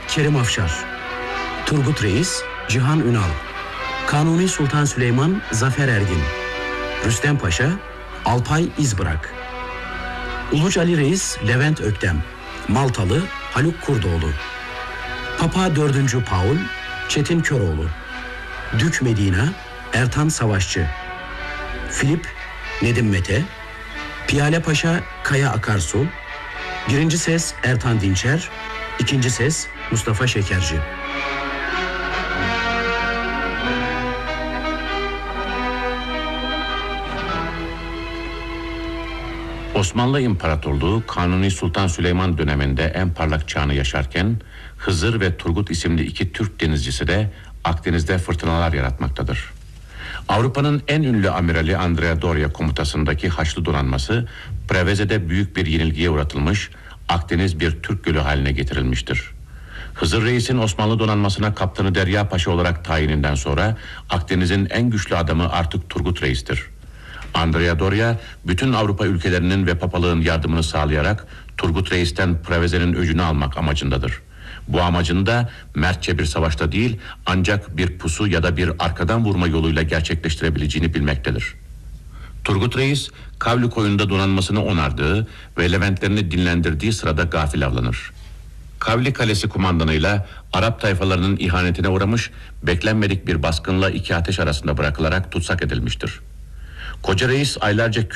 Kerim Afşar, Turgut Reis Cihan Ünal, Kanuni Sultan Süleyman Zafer Ergin, Rüstem Paşa Alpay İzbırak, Uluç Ali Reis Levent Öktem, Maltalı Haluk Kurdoğlu, Papa 4. Paul Çetin Köroğlu, Dük Medina Ertan Savaşçı, Filip Nedim Mete, Piyale Paşa Kaya Akarsu, 1. ses Ertan Dinçer, 2. ses Mustafa Şekerci. Osmanlı İmparatorluğu Kanuni Sultan Süleyman döneminde en parlak çağını yaşarken Hızır ve Turgut isimli iki Türk denizcisi de Akdeniz'de fırtınalar yaratmaktadır. Avrupa'nın en ünlü amirali Andrea Doria komutasındaki Haçlı donanması Preveze'de büyük bir yenilgiye uğratılmış, Akdeniz bir Türk gölü haline getirilmiştir. Hızır Reis'in Osmanlı donanmasına Kaptanı Derya Paşa olarak tayininden sonra Akdeniz'in en güçlü adamı artık Turgut Reis'tir. Andrea Doria bütün Avrupa ülkelerinin ve papalığın yardımını sağlayarak Turgut Reis'ten Preveze'nin öcünü almak amacındadır. Bu amacını da mertçe bir savaşta değil, ancak bir pusu ya da bir arkadan vurma yoluyla gerçekleştirebileceğini bilmektedir. Turgut Reis, Kavli koyunda donanmasını onardığı ve Leventlerini dinlendirdiği sırada gafil avlanır. Kavli Kalesi kumandanıyla Arap tayfalarının ihanetine uğramış, beklenmedik bir baskınla iki ateş arasında bırakılarak tutsak edilmiştir. Koca Reis aylarca